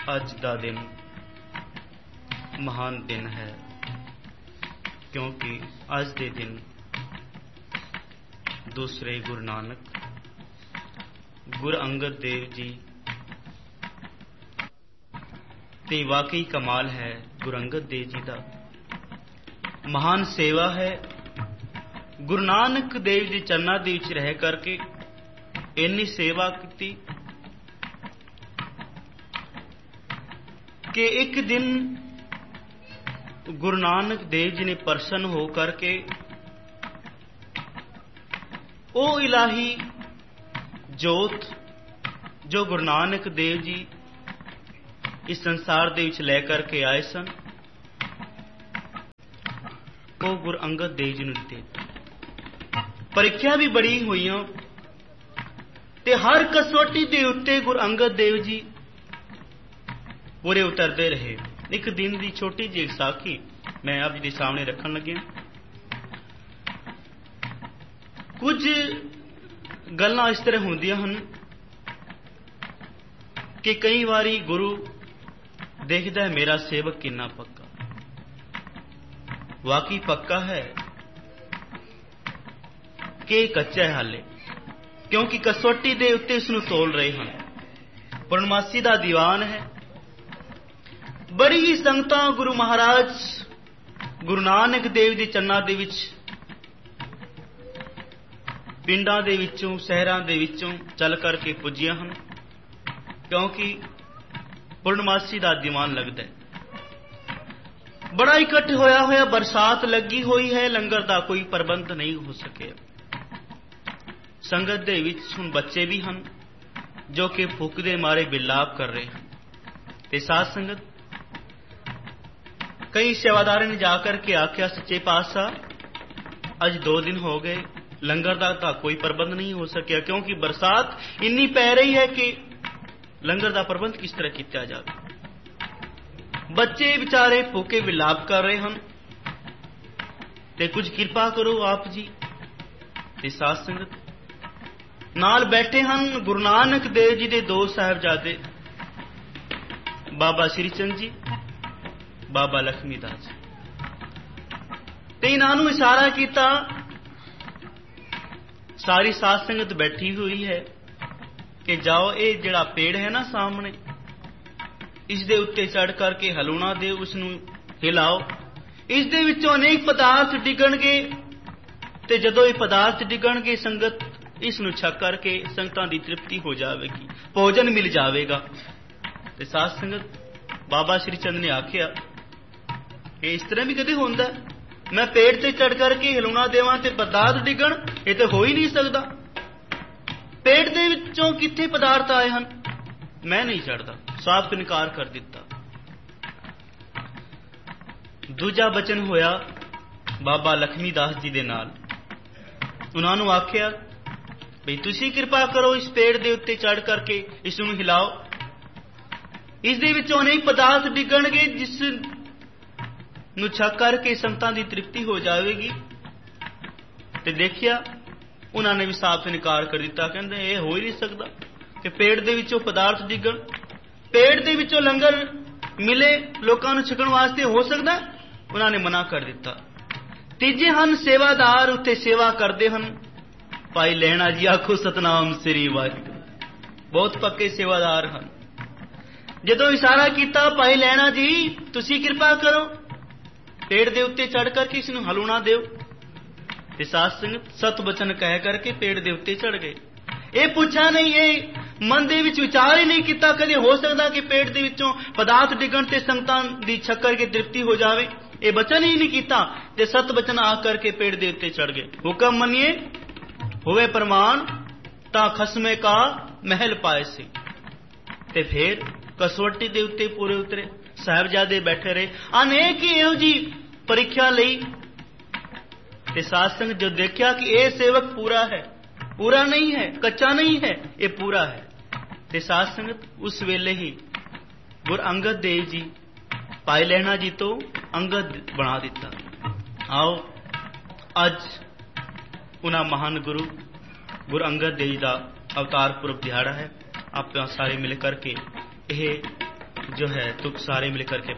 अज का दिन महान दिन है, क्योंकि अज के दिन दूसरे गुरु नानक, गुरु अंगद देव जी ते वाकई कमाल है। गुरु अंगद देव जी का महान सेवा है। गुरु नानक देव जी चरना दे विच रह करके इन्नी सेवा की कि एक दिन गुरु नानक देव जी ने प्रसन्न हो करके ओ इलाही जोत जो गुरु नानक देव जी इस संसार दे विच लै करके आए सन, वो गुरु अंगद देव जी नूं दिते। परीक्षा भी बड़ी हुई ते हर कसौटी दे उत्ते गुरु अंगद देव जी पूरे उतरते रहे। एक दिन की छोटी जी साखी मैं आप जी के सामने रखन लगे। कुछ गल्लां इस तरह होंदियां हन कि कई बारी गुरु देखदा है मेरा सेवक कितना पक्का, वाकई पक्का है कि कच्चा है हाले, क्योंकि कसौटी दे उत्ते इसनूं तोल रहे हैं। पूर्णमासी दा दीवान है। बड़ी ही संगतां गुरु महाराज गुरु नानक देव जी चन्ना दे विच पिंडां दे विचों शहरां दे विचों चल करके पुजियां हन, क्योंकि पूर्णमासी दा दीवान लगदा है। बड़ा इकट्ठ होया होया, बरसात लगी हुई है, लंगर दा कोई प्रबंध नहीं हो सके। संगत दे विच हुण बच्चे भी हन जो कि भुख दे मारे बिलाप कर रहे हैं। ते साथ संगत कई सेवादारों ने जाकर के आख्या, सच्चे पातशाह अज 2 दिन हो गए, लंगर का कोई प्रबंध नहीं हो सकिया, क्योंकि बरसात इन्नी पै रही है कि लंगर का प्रबंध किस तरह किया जाए। बच्चे बेचारे भूखे विलाप कर रहे हैं, ते कुछ कृपा करो आप जी। ते साथ संगत नाल बैठे हैं गुरु नानक देव जी के 2 साहिबजादे, बाबा श्री चंद जी, बाबा लक्ष्मी दास। ते इन्हों इशारा किया, सारी साध संगत बैठी हुई है कि जाओ ये जड़ा पेड़ है ना सामने, इस दे उत्ते चढ़ करके हलूना दे, उसनू हिलाओ। इस दे विचों अनेक पदार्थ डिगणगे, ते जदों ये पदार्थ डिगणगे संगत इसनू छक करके संगतां दी तृप्ति हो जाएगी, भोजन मिल जाएगा। ते साध संगत बाबा श्री चंद ने आख्या कि इस तरह भी कदे होंदा, मैं पेड़ ते चढ़ करके हिलूना देवां ते पदार्थ डिगण, ये तो हो ही नहीं सकता। पेड़ दे विचों कित्थे पदार्थ आए हन, मैं नहीं चढ़ता। साफ इनकार कर दिता। दूजा बचन होया बाबा लक्ष्मी दास जी दे नाल। उन्होंने आख्या बई तुसी कृपा करो, इस पेड़ दे उत्ते चढ़ करके इसनूं हिलाओ, इस दे विचों अनेक पदार्थ डिगणगे, जिस नूं छक करके संगतां दी तृप्ति हो जाएगी। ते देखिया उन्होंने भी साफ इनकार कर दिता, कहंदे ये हो ही नहीं सकता कि पेड़ दे विचों पदार्थ डिगण, पेड़ दे विचों लंगर मिले लोकां नूं छकण वास्ते हो सकदा। उन्होंने मना कर दिता। तीजे हन सेवादार, उत्ते सेवा करते हन भाई लैणा जी, आखो सतनाम श्री वाहिगुरू। बहुत पक्के सेवादार हन। जदों इशारा किया भाई लैणा जी तुसी कृपा करो, पेड़ दे उत्ते चढ़ करके इसनूं हलूना दिओ, ते साध संगत सत बचन कह करके पेड़ दे उत्ते चढ़ गए। ये पूछा नहीं, ये मन दे विच विचार ही नहीं किया कदे हो सकता कि पेड़ दे विचों पदार्थ डिगण ते संगतां दी छक्कर के तृप्ति हो जावे। ये बचन ही नहीं किया, ते सत बचन आ करके पेड़ दे उत्ते चढ़ गए। हुक्म मनिए होवे प्रमाण, ता खसमे का महल पाए से। ते फिर कसौटी दे उत्ते पूरे उतरे, साहिबजादे बैठे रहे। अनेक ही इहो जी परीक्षा लई, ते साध संगत जो देखा कि यह सेवक पूरा है, पूरा नहीं है, कच्चा नहीं है, ये पूरा है। ते साध संगत उस वेले ही गुरु अंगद देव जी भाई लहणा जी तो अंगद बना दिता। आओ अज उन्हां महान गुरु गुरु अंगद देव जी का अवतार पुरब दिहाड़ा है। आप सारे मिल करके यह जो है तुक सारे मिल करके